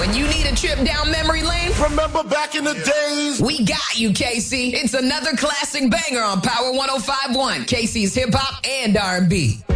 When you need a trip down memory lane, remember back in the days? We got you, KC. It's another classic banger on Power 105.1, KC's hip hop and R&B.